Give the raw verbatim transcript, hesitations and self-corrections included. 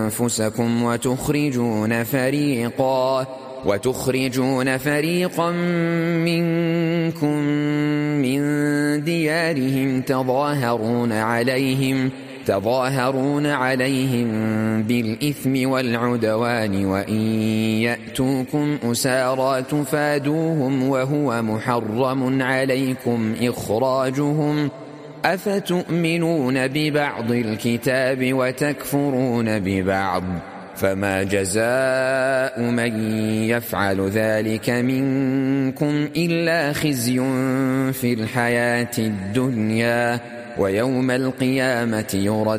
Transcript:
أنفسكم وتخرجون فريقا وتخرجون فريقا منكم من ديارهم تظاهرون عليهم تظاهرون عليهم بالإثم والعدوان وإن يأتوكم أسارى تفادوهم وهو محرم عليكم إخراجهم أفتؤمنون ببعض الكتاب وتكفرون ببعض فما جزاء من يفعل ذلك منكم إلا خزي في الحياة الدنيا ويوم القيامة يرد